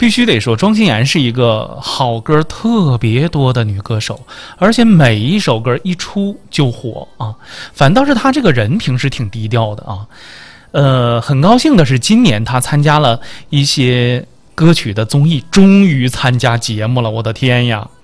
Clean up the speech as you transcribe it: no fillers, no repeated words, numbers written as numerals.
必须得说，庄心妍是一个好歌特别多的女歌手，而且每一首歌一出就火啊。反倒是她这个人平时挺低调的啊。很高兴的是，今年她参加了一些歌曲的综艺，终于参加节目了，我的天呀！